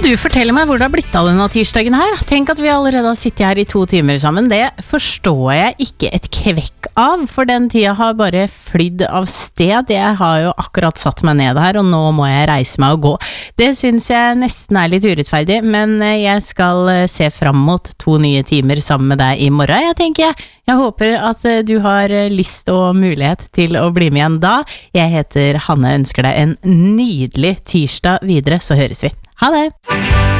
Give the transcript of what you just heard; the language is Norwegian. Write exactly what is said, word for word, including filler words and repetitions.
du fortelle meg hvor det har blitt av denne tirsdagen her? Tenk at vi allerede har sittet her i to timer sammen. Det forstår jeg ikke et kvekk av, for den tida har bare flydd av sted. Jeg har jo akkurat satt meg ned her, og nå må jeg reise meg og gå. Det synes jeg nesten er litt urettferdig, men jeg skal se frem mot to nye timer sammen med deg i morgen. Jeg tenker, jeg håper at du har lyst og mulighet til å bli med igjen da. Jeg heter Hanne, ønsker deg en nydelig tirsdag videre, så høres vi. Ha det!